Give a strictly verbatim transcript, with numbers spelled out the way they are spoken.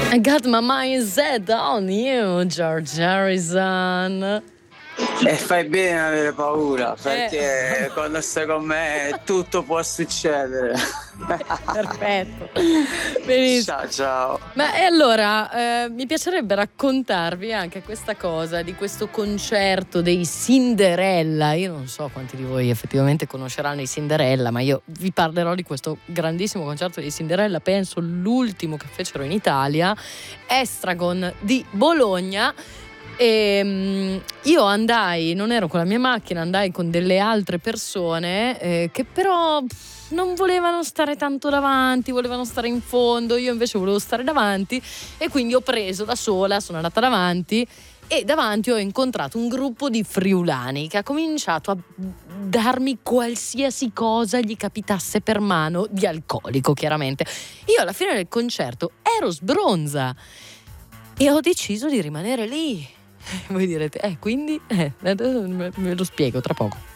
I got my mind set on you, George Harrison. E fai bene ad avere paura, perché Eh. quando stai con me tutto può succedere. Perfetto. Benissimo. Ciao ciao. Ma e allora, eh, mi piacerebbe raccontarvi anche questa cosa di questo concerto dei Cinderella. Io non so quanti di voi effettivamente conosceranno i Cinderella, ma io vi parlerò di questo grandissimo concerto dei Cinderella, penso l'ultimo che fecero in Italia, Estragon di Bologna. E um, io andai, non ero con la mia macchina, andai con delle altre persone eh, che però non volevano stare tanto davanti, volevano stare in fondo. Io invece volevo stare davanti e quindi ho preso da sola, sono andata davanti e davanti ho incontrato un gruppo di friulani che ha cominciato a darmi qualsiasi cosa gli capitasse per mano, di alcolico chiaramente. Io alla fine del concerto ero sbronza e ho deciso di rimanere lì. Voi direte, eh, quindi? Eh, ve lo spiego tra poco.